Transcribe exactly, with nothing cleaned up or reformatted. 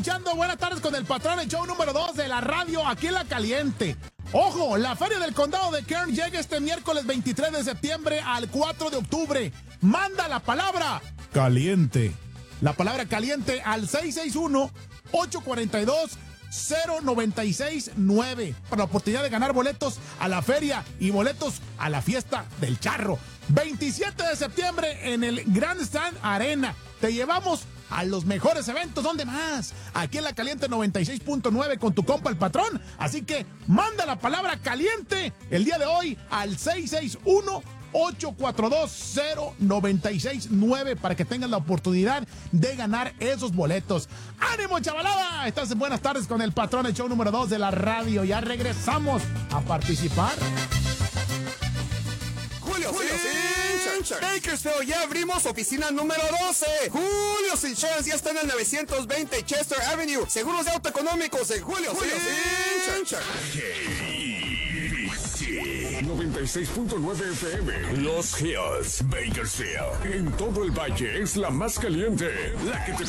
escuchando Buenas Tardes con el Patrón, el show número dos de la radio aquí en La Caliente. Ojo, la Feria del Condado de Kern llega este miércoles veintitrés de septiembre al cuatro de octubre. Manda la palabra caliente. La palabra caliente al seis seis uno, ocho cuatro dos, cero nueve seis nueve para la oportunidad de ganar boletos a la feria y boletos a la fiesta del charro. veintisiete de septiembre en el Grandstand Arena. Te llevamos a los mejores eventos. ¿Dónde más? Aquí en La Caliente noventa y seis punto nueve con tu compa el Patrón. Así que manda la palabra caliente el día de hoy al seis seis uno, ocho cuatro dos, cero nueve seis nueve para que tengas la oportunidad de ganar esos boletos. ¡Ánimo, chavalada! Estás en Buenas Tardes con el Patrón, el show número dos de la radio. Ya regresamos a participar. Julio, Julio Insurance. Bakersfield, ya abrimos oficina número doce. Julio Insurance ya está en el novecientos veinte Chester Avenue. Seguros de auto económicos en Julio Insurance. noventa y seis punto nueve F M. Los Hills, Bakersfield. En todo el valle es la más caliente. La que te